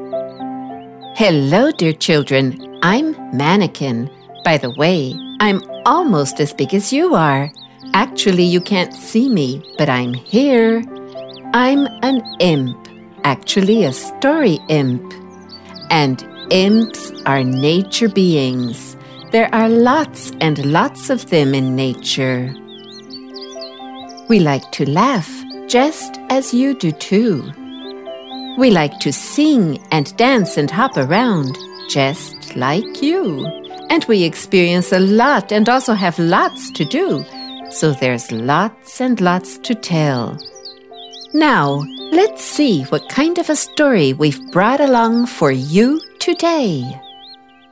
Hello, dear children. I'm Mannequin. By the way, I'm almost as big as you are. Actually, you can't see me, but I'm here. I'm an imp, actually a story imp. And imps are nature beings. There are lots and lots of them in nature. We like to laugh, just as you do too. We like to sing and dance and hop around, just like you. And we experience a lot and also have lots to do, so there's lots and lots to tell. Now, let's see what kind of a story we've brought along for you today.